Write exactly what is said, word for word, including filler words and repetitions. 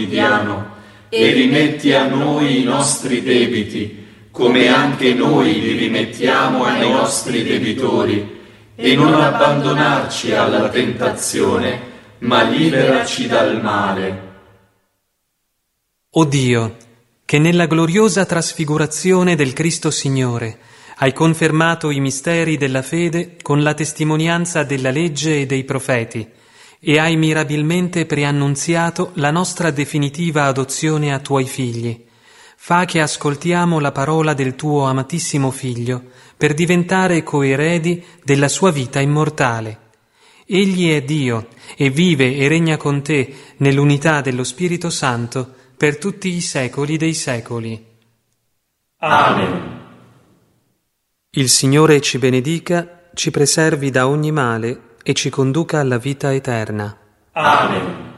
quotidiano e rimetti a noi i nostri debiti, come anche noi li rimettiamo ai nostri debitori, e non abbandonarci alla tentazione, ma liberaci dal male. O Dio, che nella gloriosa trasfigurazione del Cristo Signore hai confermato i misteri della fede con la testimonianza della legge e dei profeti, e hai mirabilmente preannunziato la nostra definitiva adozione a tuoi figli, fa che ascoltiamo la parola del tuo amatissimo Figlio per diventare coeredi della sua vita immortale. Egli è Dio e vive e regna con te nell'unità dello Spirito Santo per tutti i secoli dei secoli. Amen. Il Signore ci benedica, ci preservi da ogni male e ci conduca alla vita eterna. Amen.